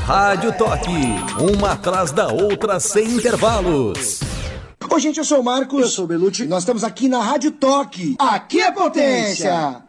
Rádio Toque, uma atrás da outra sem intervalos. Oi, gente, eu sou o Marcos. Eu sou o Belucci. Nós estamos aqui na Rádio Toque. Aqui é potência!